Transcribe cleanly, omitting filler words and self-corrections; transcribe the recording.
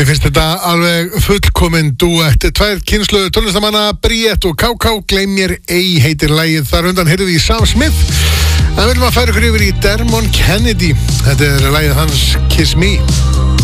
Mér finnst þetta alveg fullkomin duett. Tvær kynslóðir tónlistamanna, Bríett og KK, Gleym mér ei heitir lagið. Þar undan heyrðum við í Sam Smith. En við viljum að færa ykkur yfir í Dermot Kennedy. Þetta er lagið hans Kiss Me.